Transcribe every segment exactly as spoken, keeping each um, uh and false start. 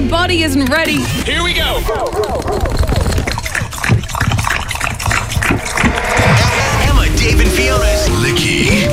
body isn't ready. Here we go. Emma, Dave and Fiona's Licky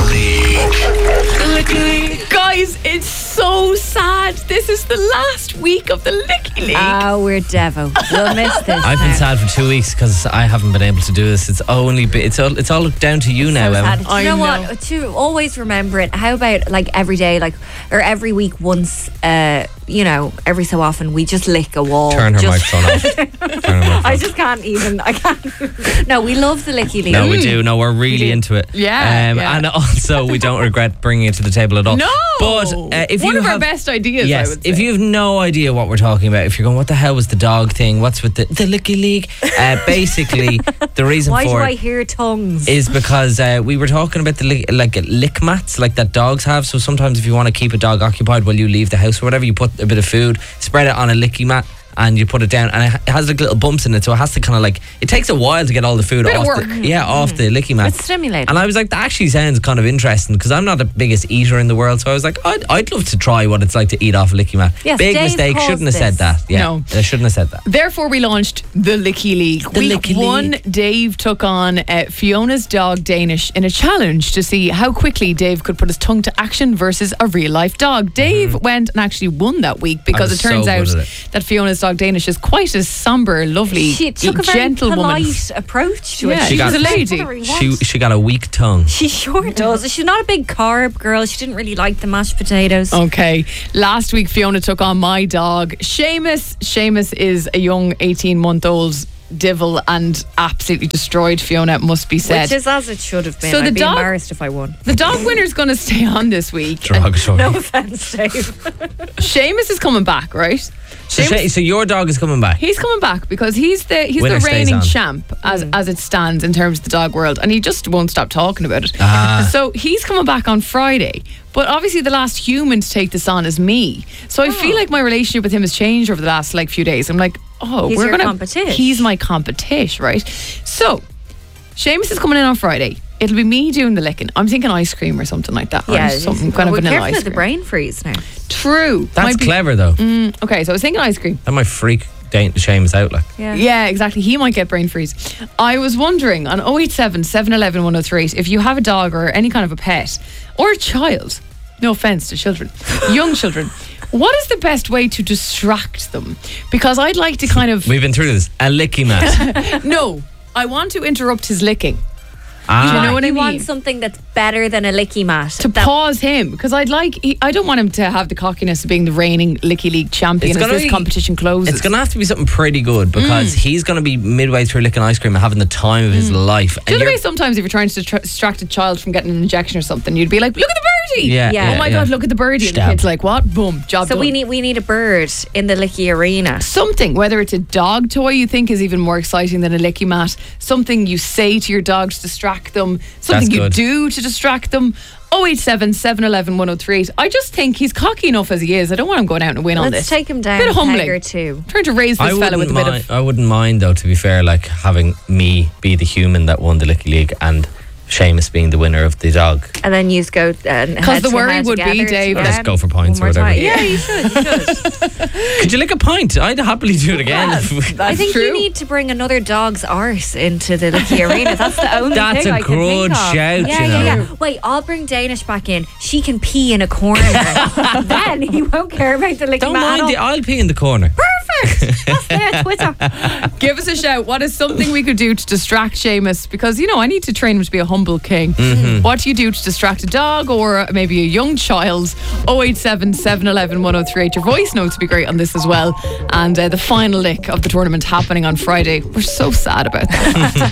League. Guys, it's so sad. This is the last week of the Licky League. Oh, we're Devo. We'll miss this. I've been now. sad for two weeks because I haven't been able to do this. It's only be, it's all it's all down to you now, So Emma. sad. Do I you know, know. what? To always remember it. How about like every day, like or every week, once, uh, you know, every so often, we just lick a wall. Turn her Just- microphone off. Turn her microphone I off. just can't even. I can't. No, we love the Licky League. No, we do. No, we're really into it. Yeah, Um, yeah. And also, we don't regret bringing it to the table at all. No. But uh, if One you of have, our best ideas, I yes, would say. if you have no idea what we're talking about, if you're going, what the hell was the dog thing? What's with the, the Licky League? Uh, basically, the reason Why do for I it hear tongues? is because uh, we were talking about the lick, like lick mats, like that dogs have. So sometimes if you want to keep a dog occupied while you leave the house or whatever, you put a bit of food, spread it on a licky mat, and you put it down, and it has like little bumps in it, so it has to kind of like, it takes a while to get all the food Bit of off work. the, yeah, off the licky mat. It's stimulating. And I was like, that actually sounds kind of interesting because I'm not the biggest eater in the world, so I was like, I'd, I'd love to try what it's like to eat off a licky mat. Yes, Big Dave mistake, caused shouldn't have said this. that. Yeah, No. I shouldn't have said that. Therefore, we launched the Licky League. The Week Licky one, League. Dave took on uh, Fiona's dog Danish in a challenge to see how quickly Dave could put his tongue to action versus a real life dog. Dave went and actually won that week because it was turns so out good at that Fiona's dog Danish is quite a somber, lovely, She took a very gentle woman. polite approach to Yeah, it. she's got- a lady. She she got a weak tongue. She sure does. She's not a big carb girl. She didn't really like the mashed potatoes. Okay. Last week, Fiona took on my dog, Seamus. Seamus is a young eighteen-month-old divil and absolutely destroyed Fiona, it must be said. Which is as it should have been. So I'd the be dog- embarrassed if I won. the dog winner's going to stay on this week. Derogatory. No offence, Dave. Seamus is coming back, right? So, Seamus- Shay- so your dog is coming back. He's coming back because he's the he's Winner the stays reigning on. champ as as it stands in terms of the dog world, and he just won't stop talking about it. Ah. So he's coming back on Friday. But obviously, the last human to take this on is me. So I feel like my relationship with him has changed over the last like few days. I'm like, oh, He's we're your gonna. competition. He's my competition, right? So Seamus is coming in on Friday. It'll be me doing the licking. I'm thinking ice cream or something like that. Yeah, right? something kind of we're vanilla careful ice of the cream. brain freeze now. True. That's Might be- clever though. Mm, okay, so I was thinking ice cream. That might freak Dan- Seamus out. Like, Yeah. Yeah, exactly. He might get brain freeze. I was wondering on oh eight seven, seven one one, one oh three eight if you have a dog or any kind of a pet or a child, no offence to children, young children, what is the best way to distract them? Because I'd like to kind of... we've been through this. A licky mat. No, I want to interrupt his licking. Ah. You know what I you mean? want something that's better than a licky mat. To That- pause him, because I'd like, he, I don't want him to have the cockiness of being the reigning Licky League champion It's as gonna this be- competition closes. It's going to have to be something pretty good because Mm. he's going to be midway through licking ice cream and having the time of his life. Do And you know the you're- way sometimes if you're trying to distra- distract a child from getting an injection or something, you'd be like, look at the birdie! Yeah, Yeah. Oh my yeah. God, look at the birdie. And the Stab. kid's like, what? Boom, job So done. we need we need a bird in the licky arena. Something, whether it's a dog toy you think is even more exciting than a licky mat, something you say to your dog to distract them, something That's you good. do to distract them. oh eight seven, seven one one, one oh three eight. I just think he's cocky enough as he is. I don't want him going out and win on Let's this. take him down Bit a of humbling. peg or two. Trying to raise I this fella wouldn't, with a bit mind, of... I wouldn't mind though, to be fair, like having me be the human that won the Licky League and Seamus being the winner of the dog. And then you go and Because the worry would be, Dave, Yeah. Let's go for points or One more whatever. time. Yeah, you should. You should. Could you lick a pint? I'd happily do it again. That's I think true. you need to bring another dog's arse into the licky arena. That's the only That's thing a I can good think of. shout, Yeah, you yeah, know. yeah. Wait, I'll bring Danish back in. She can pee in a corner. Then he won't care about the licky Don't mat at mind all. it. I'll pee in the corner. Perfect. That's their Twitter. Give us a shout. What is something we could do to distract Seamus? Because, you know, I need to train him to be a humble king. Mm-hmm. What do you do to distract a dog or maybe a young child? oh eight seven, seven one one, one oh three eight. Your voice notes would be great on this as well. And uh, the final lick of the tournament happening on Friday. We're so sad about that.